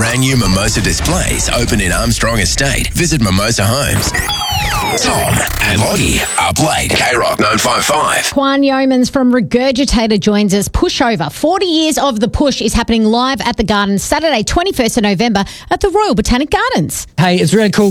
brand new Mimosa displays open in Armstrong Estate. Visit Mimosa Homes. Tom and Lottie, up late, K-Rock 955. Juan Yeomans from Regurgitator joins us. Pushover. 40 years of The Push is happening live at the Gardens Saturday, 21st of November at the Royal Botanic Gardens. Hey, it's really cool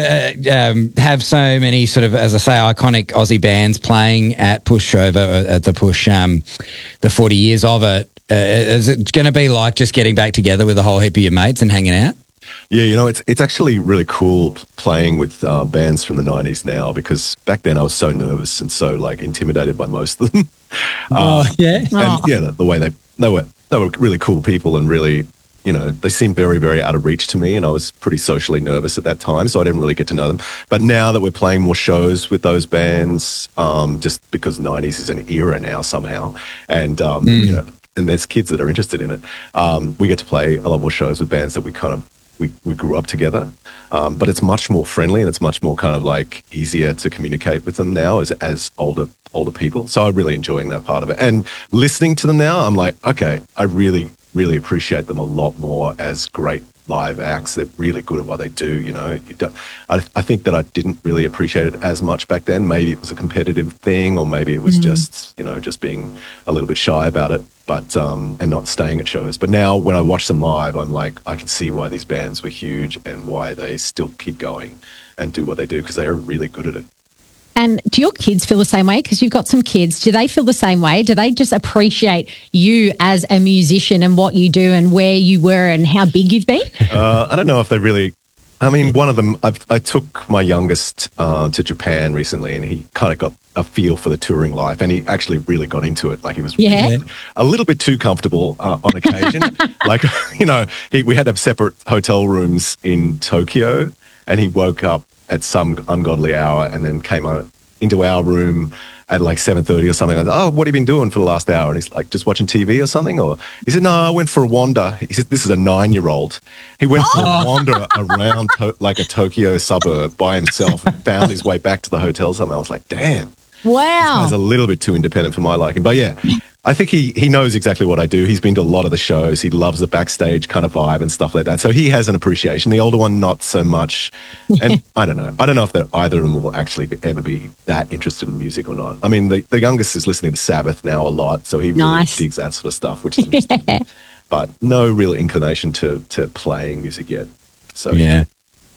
to have so many sort of, as I say, iconic Aussie bands playing at Pushover, at the Push, the 40 years of it. Is it going to be like just getting back together with a whole heap of your mates and hanging out? Yeah, you know, it's actually really cool playing with bands from the 90s now, because back then I was so nervous and so like intimidated by most of them. And yeah, the way they were really cool people, and really, you know, they seemed very, very out of reach to me, and I was pretty socially nervous at that time, so I didn't really get to know them. But now that we're playing more shows with those bands, just because 90s is an era now somehow, and you know, and there's kids that are interested in it, we get to play a lot more shows with bands that we kind of we grew up together, but it's much more friendly, and it's much more kind of like easier to communicate with them now as older people. So I'm really enjoying that part of it, and listening to them now, I'm like, okay, I really, really appreciate them a lot more as great live acts. They're really good at what they do. You know, I think that I didn't really appreciate it as much back then. Maybe it was a competitive thing, or maybe it was just, you know, just being a little bit shy about it, but and not staying at shows. But now when I watch them live, I'm like, I can see why these bands were huge and why they still keep going and do what they do, because they are really good at it. And do your kids feel the same way? Because you've got some kids. Do they feel the same way? Do they just appreciate you as a musician and what you do and where you were and how big you've been? I don't know if they really... I mean, one of them, I took my youngest to Japan recently, and he kind of got a feel for the touring life, and he actually really got into it. Like, he was really, a little bit too comfortable on occasion. Like, you know, we had to have separate hotel rooms in Tokyo, and he woke up at some ungodly hour and then came into our room at like 7:30 or something. I said, oh, what have you been doing for the last hour? And he's like, just watching TV or something? Or he said, no, I went for a wander. He said, this is a 9-year-old. He went for a wander around like a Tokyo suburb by himself and found his way back to the hotel somewhere. I was like, damn. Wow. This guy's a little bit too independent for my liking. But yeah, I think he knows exactly what I do. He's been to a lot of the shows. He loves the backstage kind of vibe and stuff like that. So he has an appreciation. The older one, not so much. And I don't know. I don't know if either of them will actually ever be that interested in music or not. I mean, the youngest is listening to Sabbath now a lot, so he really digs that sort of stuff, which is interesting. But no real inclination to playing music yet. So yeah.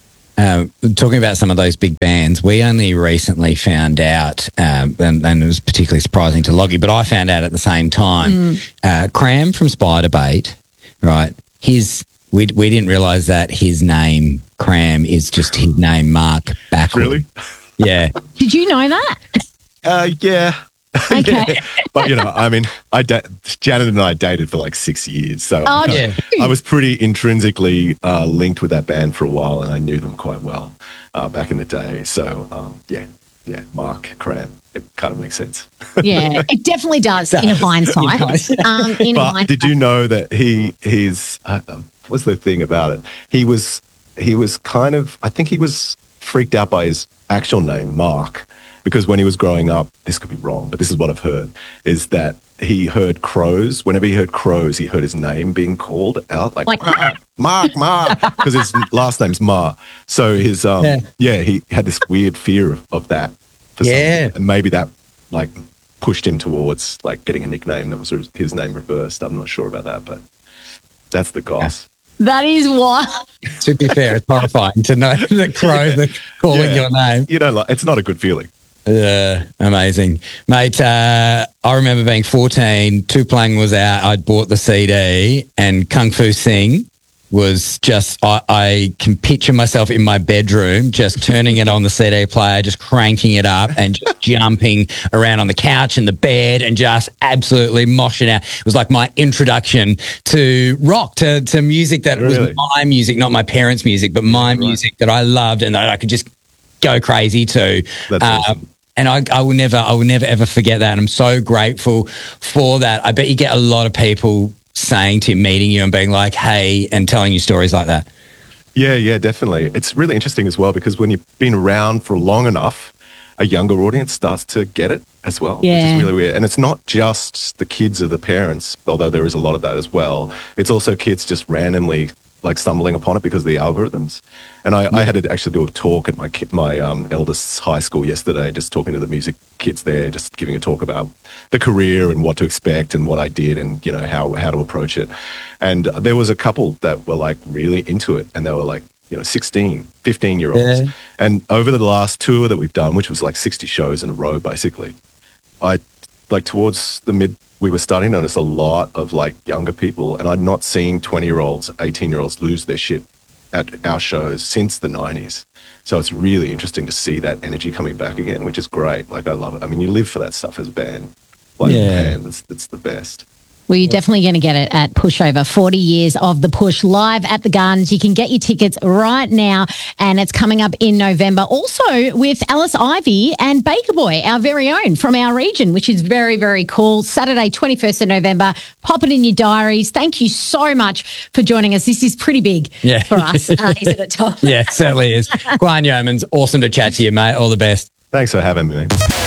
Talking about some of those big bands, we only recently found out, and it was particularly surprising to Loggy, but I found out at the same time, Cram from Spiderbait, right? We didn't realise that his name, Cram, is just his name, Mark, backward. Really? Yeah. Did you know that? Yeah. Okay. Yeah. But, you know, I mean, Janet and I dated for like 6 years. So I was pretty intrinsically linked with that band for a while, and I knew them quite well back in the day. So, yeah, Mark, Cram, it kind of makes sense. Yeah, it definitely does in hindsight. But did you know that he's what's the thing about it? He was kind of, I think he was freaked out by his actual name, Mark, because when he was growing up, this could be wrong, but this is what I've heard, is that he heard crows. Whenever he heard crows, he heard his name being called out, like Mark, because his last name's Ma. So his, he had this weird fear of that. For some reason. And maybe that, like, pushed him towards, like, getting a nickname that was his name reversed. I'm not sure about that, but that's the goss. That is wild. To be fair, it's horrifying to know the crow that's calling your name. You know, like, it's not a good feeling. Amazing. Mate, I remember being 14, Tuplang was out, I'd bought the CD, and Kung Fu Sing was just, I can picture myself in my bedroom just turning it on the CD player, just cranking it up and just jumping around on the couch and the bed and just absolutely moshing out. It was like my introduction to rock, to music that was my music, not my parents' music, but my music that I loved and that I could just go crazy to. That's awesome. And I will never ever forget that. And I'm so grateful for that. I bet you get a lot of people saying to you, meeting you and being like, hey, and telling you stories like that. Yeah, definitely. It's really interesting as well, because when you've been around for long enough, a younger audience starts to get it as well, which is really weird. And it's not just the kids of the parents, although there is a lot of that as well. It's also kids just randomly like stumbling upon it because of the algorithms. And I had to actually do a talk at my eldest's high school yesterday, just talking to the music kids there, just giving a talk about the career and what to expect and what I did and, you know, how to approach it. And there was a couple that were like really into it, and they were like, you know, 16, 15-year-olds. Yeah. And over the last tour that we've done, which was like 60 shows in a row, basically, I like towards the mid, we were starting to notice a lot of like younger people, and I'd not seen 20-year-olds, 18-year-olds lose their shit at our shows since the 90s. So it's really interesting to see that energy coming back again, which is great. Like, I love it. I mean, you live for that stuff as a band. Like, man, it's the best. Well, you're definitely going to get it at Pushover. 40 years of the Push live at the Gardens. You can get your tickets right now, and it's coming up in November. Also with Alice Ivy and Baker Boy, our very own from our region, which is very, very cool. Saturday, 21st of November. Pop it in your diaries. Thank you so much for joining us. This is pretty big for us, isn't it, Tom? Yeah, it certainly is. Guan Yeomans, awesome to chat to you, mate. All the best. Thanks for having me.